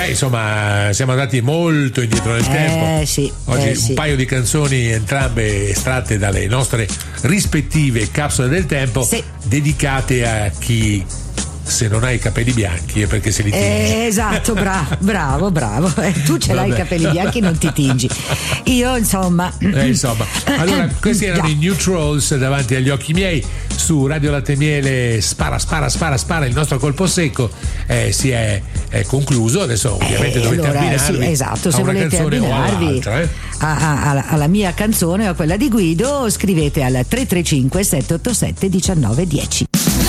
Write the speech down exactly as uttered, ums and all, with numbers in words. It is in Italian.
Beh, insomma, siamo andati molto indietro nel eh, tempo. Sì, Oggi eh, un sì. paio di canzoni, entrambe estratte dalle nostre rispettive capsule del tempo, sì. dedicate a chi, se non hai i capelli bianchi, è perché se li tingi. Eh, esatto, bravo, bravo, bravo. Eh, tu ce l'hai i capelli bianchi, non ti tingi. Io, insomma. Eh, insomma. Allora, questi erano i New Trolls davanti agli occhi miei. Su Radio Latte e Miele, spara, spara, spara, spara. Il nostro colpo secco eh, si è, è concluso. Adesso, ovviamente, Eh, dovete allora, abbinarvi. sì, esatto, a se una volete canzone abbinarvi o all'altra, eh. a, a, alla, alla mia canzone o a quella di Guido, scrivete al tre tre cinque sette otto sette uno nove uno zero.